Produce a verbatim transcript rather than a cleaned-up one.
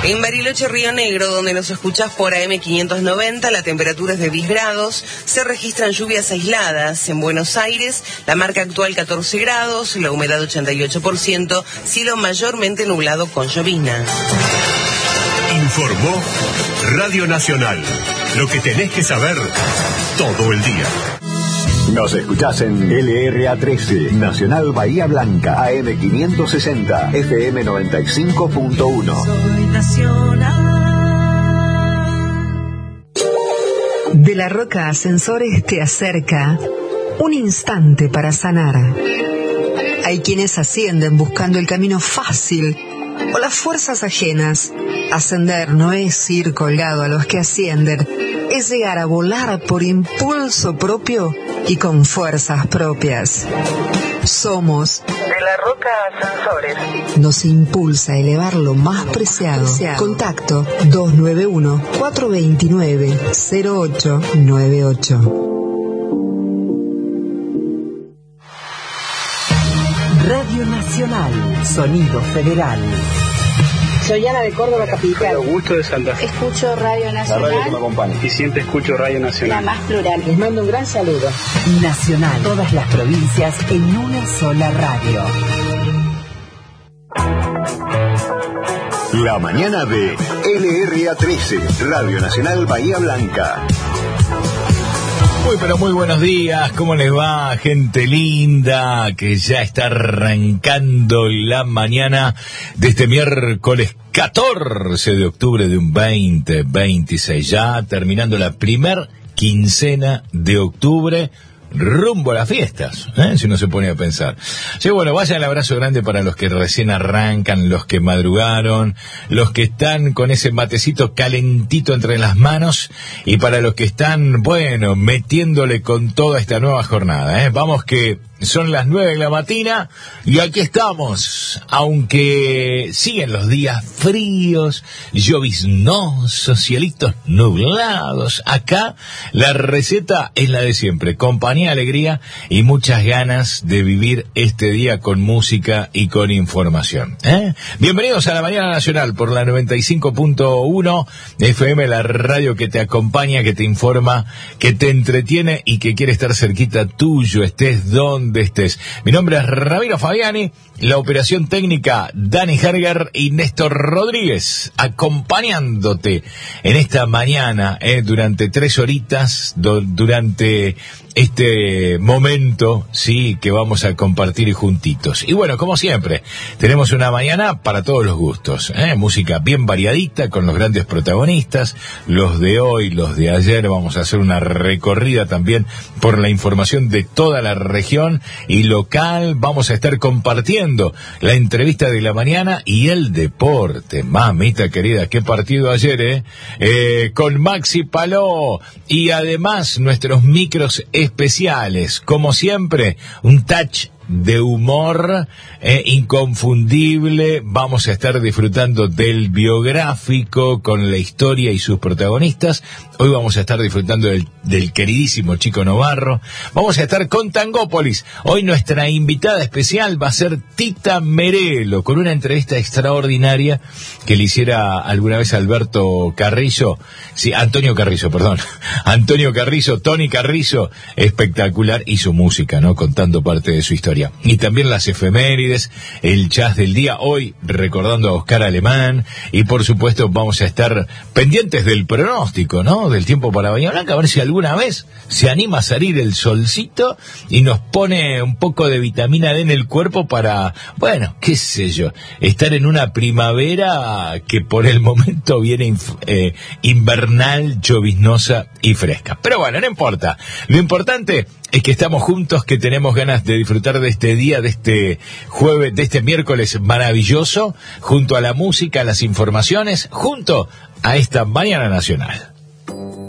En Bariloche, Río Negro, donde nos escuchás por A M quinientos noventa, la temperatura es de diez grados, se registran lluvias aisladas. En Buenos Aires, la marca actual catorce grados, la humedad ochenta y ocho por ciento, cielo mayormente nublado con llovizna. Informó Radio Nacional, lo que tenés que saber todo el día. Nos escuchás en L R A trece, Nacional Bahía Blanca, A M quinientos sesenta, F M noventa y cinco punto uno. Soy nacional. De la Roca Ascensores te acerca un instante para sanar. Hay quienes ascienden buscando el camino fácil o las fuerzas ajenas. Ascender no es ir colgado a los que ascienden, es llegar a volar por impulso propio y con fuerzas propias. Somos De la Roca Ascensores. Nos impulsa a elevar lo más preciado. Contacto dos nueve uno, cuatro dos nueve, cero ocho nueve ocho. Radio Nacional, Sonido Federal. Soy Ana de Córdoba Capital. Augusto de Santa Fe. Escucho Radio Nacional. La radio que me acompaña. Y siempre escucho Radio Nacional. La más plural. Les mando un gran saludo. Nacional, todas las provincias en una sola radio. La mañana de L R A trece, Radio Nacional Bahía Blanca. Muy pero muy buenos días, ¿cómo les va, gente linda? Que ya está arrancando la mañana de este miércoles catorce de octubre de un veinte veintiséis, ya terminando la primer quincena de octubre, rumbo a las fiestas, ¿eh? Si uno se pone a pensar. Sí, bueno, vaya el abrazo grande para los que recién arrancan, los que madrugaron, los que están con ese matecito calentito entre las manos, y para los que están, bueno, metiéndole con toda esta nueva jornada, ¿eh? Vamos que son las nueve de la mañana y aquí estamos, aunque siguen los días fríos, lloviznosos, cielitos nublados. Acá la receta es la de siempre, compañía, alegría y muchas ganas de vivir este día con música y con información, ¿eh? Bienvenidos a la Mañana Nacional por la noventa y cinco punto uno F M, la radio que te acompaña, que te informa, que te entretiene y que quiere estar cerquita tuyo, estés donde estés. Mi nombre es Ramiro Fabiani, la operación técnica Dani Herger y Néstor Rodríguez, acompañándote en esta mañana, eh, durante tres horitas, do, durante este momento, sí, que vamos a compartir juntitos. Y bueno, como siempre, tenemos una mañana para todos los gustos, ¿eh? Música bien variadita, con los grandes protagonistas, los de hoy, los de ayer. Vamos a hacer una recorrida también por la información de toda la región y local. Vamos a estar compartiendo la entrevista de la mañana y el deporte. Mamita querida, qué partido ayer, ¿eh? eh con Maxi Paló, y además nuestros micros especiales, como siempre, un touch de humor eh, inconfundible. Vamos a estar disfrutando del biográfico con la historia y sus protagonistas. Hoy vamos a estar disfrutando del, del queridísimo Chico Novarro. Vamos a estar con Tangópolis. Hoy nuestra invitada especial va a ser Tita Merelo, con una entrevista extraordinaria que le hiciera alguna vez Alberto Carrizo, sí, Antonio Carrizo, perdón, Antonio Carrizo, Tony Carrizo, espectacular, y su música, ¿no? Contando parte de su historia. Y también las efemérides, el jazz del día, hoy recordando a Oscar Alemán, y por supuesto vamos a estar pendientes del pronóstico, ¿no? Del tiempo para Bahía Blanca, a ver si alguna vez se anima a salir el solcito y nos pone un poco de vitamina D en el cuerpo para, bueno, qué sé yo, estar en una primavera que por el momento viene inf- eh, invernal, lloviznosa y fresca. Pero bueno, no importa. Lo importante es que estamos juntos, que tenemos ganas de disfrutar de este día, de este jueves, de este miércoles maravilloso, junto a la música, a las informaciones, junto a esta Mañana Nacional.